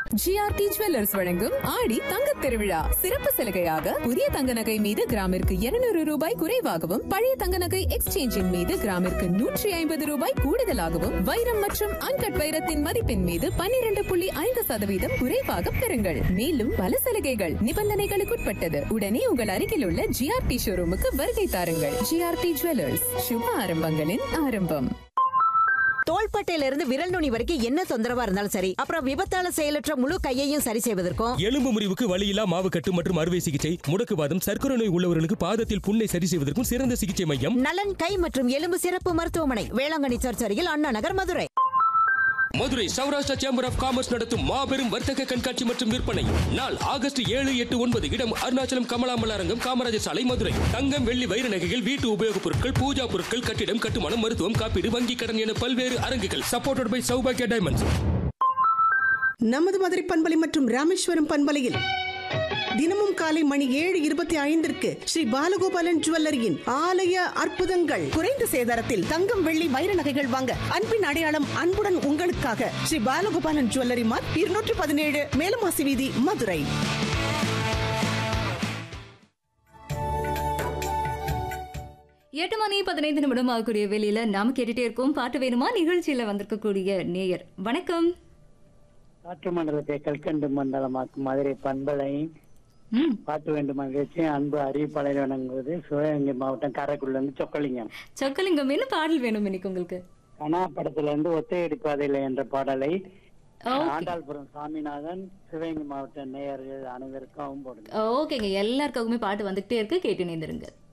GRT jewellers வழங்கும் ஆடி தங்கத் திருவிழா சிறப்பு சலுகையாக புதிய தங்க நகை மீது கிராமிற்கு 200 ரூபாய் குறைவாகவும் பழைய தங்க நகை எக்ஸ்சேஞ்சின் மீது கிராமிற்கு 150 ரூபாய் கூடுதலாகவும் வைரம் மற்றும் அன்கட் வைரத்தின் மதிப்பின் மீது 12.5% குறைவாக பெறுங்கள். மேலும் பல சலுகைகள் நிபந்தனைகளுக்குட்பட்டது. உடனே உங்கள் அருகில் உள்ள ஜிஆர்டி ஷோரூமுக்கு வருகை தாருங்கள். ஜிஆர்டி ஜுவல்லர்ஸ், சுப ஆரம்பங்களின் ஆரம்பம். தோள்பட்டையில இருந்து விரல் நுனி வரைக்கும் என்ன தொந்தரவா இருந்தாலும் சரி, அப்புறம் விபத்தால செயலற்ற முழு கையையும் சரி செய்வதற்கும், எலும்பு முறிவுக்கு வலியில்லா மாவு கட்டு மற்றும் அறுவை சிகிச்சை, முடக்குவாதம், சர்க்கரை நோய் உள்ளவர்களுக்கு பாதத்தில் புண்ணை சரி செய்வதற்கும் சிறந்த சிகிச்சை மையம் நலன் கை மற்றும் எலும்பு சிறப்பு மருத்துவமனை, வேளாங்கண்ணி சர்ச் அருகில் Anna Nagar, Madurai. Madurai Saurashtra chamber of commerce நடத்தும் மாபெரும் வர்த்தக கண்காட்சி மற்றும் விற்பனை நாள் ஆகஸ்ட் 7, 8, 9. இடம் அருணாச்சலம் கமலாமல் அரங்கம், காமராஜர் சாலை, மதுரை. தங்கம், வெள்ளி, வைர நகைகள், வீட்டு உபயோகப் பொருட்கள், பூஜா பொருட்கள், கட்டிடம் கட்டுமானம், மருத்துவம், காப்பீடு, வங்கி கடன் என பல்வேறு அரங்குகள். Supported by Saubagya diamonds. நமது மதுரை பண்பலை மற்றும் ராமேஸ்வரம் பண்பலையில் தினமும் காலை மணி 7:25 ஸ்ரீ பாலகோபாலன் ஜுவல்லரியின் ஆலய அற்புதங்கள். குறைந்த சேதாரத்தில் தங்கம், வெள்ளி, வைர நகைகள் வாங்க அன்பின் அடையாளம் அன்புடன் உங்களுக்காக ஸ்ரீ பாலகோபாலன் ஜுவல்லரி மார்க் 217 மேலமாசி வீதி, மதுரை. எட்டு மணி 15 நிமிடம் ஆகக்கூடிய வேலையில நாம கேட்டுட்டே இருக்கோம் பாட்டு வேணுமா நிகழ்ச்சியில வந்திருக்கக்கூடிய நேயர். வணக்கம். காற்று மண்டலத்தை கல்கண்டு மண்டலமாக்கும் மதுரை பண்பலை பாட்டு வேண்டும் நிகழ்ச்சி அன்பு அறிவிப்பாளர் வழங்குவது சிவகங்கை மாவட்டம் காரைக்குடில இருந்து சொக்கலிங்கம். சொக்கலிங்கம், என்ன பாடல் வேணும் இன்னைக்கு உங்களுக்கு? கனா படத்துல இருந்து ஒத்தையடி பாதையில என்ற பாடலை ஆண்டாள்புரம் சாமிநாதன் சிவகங்கை மாவட்ட நேயர்கள் அனைவருக்கும் போடுங்க. ஓகேங்க, எல்லாருக்காகவுமே பாட்டு வந்துகிட்டே இருக்கு, கேட்டு நேர்ந்துருங்க.